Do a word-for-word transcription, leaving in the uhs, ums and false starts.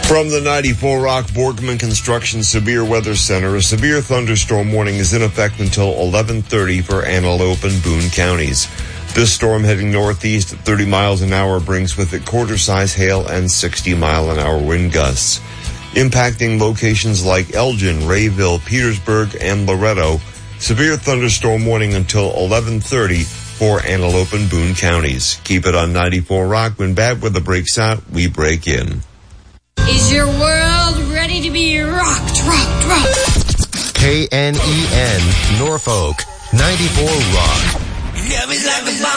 From the ninety-four Rock Borgman Construction Severe Weather Center, a severe thunderstorm warning is in effect until eleven thirty for Antelope and Boone counties. This storm heading northeast at thirty miles an hour brings with it quarter-size hail and sixty mile an hour wind gusts. Impacting locations like Elgin, Rayville, Petersburg, and Loretto. Severe thunderstorm warning until eleven thirty for Antelope and Boone counties. Keep it on ninety-four Rock. When bad weather breaks out, we break in. Is your world ready to be rocked, rocked, rocked? K N E N, Norfolk, ninety-four Rock. Yeah, it's like a bomb.